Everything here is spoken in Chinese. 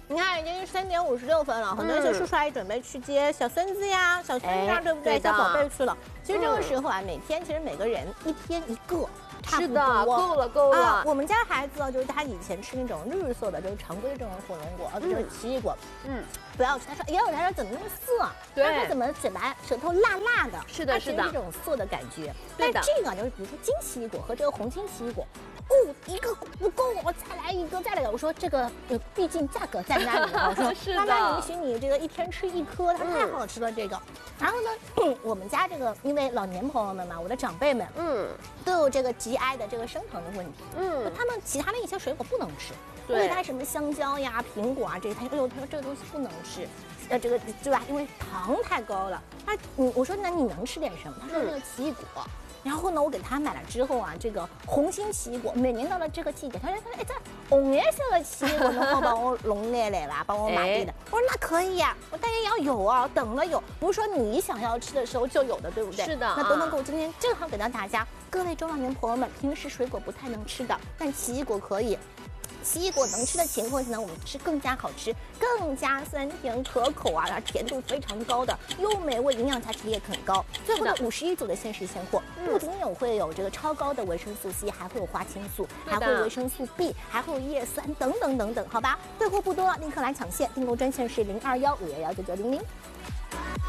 你看已经3:56了，很多小叔叔阿姨准备去接小孙子呀、小孙女啊，对不对？小宝贝去了。其实这个时候啊，每天其实每个人1天1个。 是的，够了。 我们家孩子就是他以前吃那种绿色的，就是常规的这种火龙果，就是奇异果。不要吃。他说，哎呦，他说怎么那么涩？ 对， 他说怎么舌头辣辣的？ 是的，是的， 这种涩的感觉。 对的。 但这个就是比如说金奇异果和这个红心奇异果，一个不够，我再来一个，再来一个。我说这个毕竟价格在那里，我说妈妈允许你这个1天吃1颗，它太好吃了这个。然后呢，我们家这个因为老年朋友们嘛，我的长辈们，都有这个GI的这个升糖的问题，他们其他的一些水果不能吃，因为它什么香蕉呀、苹果啊这些，他说这个东西不能吃，这个对吧？因为糖太高了。我说那你能吃点什么？他说那个奇异果。然后呢，我给他买了之后啊，这个红心奇异果，每年到了这个季节，他说哎，这红颜色的奇异果能否帮我弄来吧，帮我买对的。我说那可以呀，我当然要有啊，等了有，不是说你想要吃的时候就有的，对不对？ 是的， 那都能够今天正好给到大家，各位中老年朋友们，平时水果不太能吃的，但奇异果可以。奇异果能吃的情况下呢，我们吃更加好吃，更加酸甜可口啊，它甜度非常高的，又美味，营养价值也很高。最后的51组的限时现货，不仅会有这个超高的维生素 C， 还会有花青素，还会有维生素 B， 还会有叶酸等等等等，好吧？退货不多，立刻来抢现，订购专线是0215119900。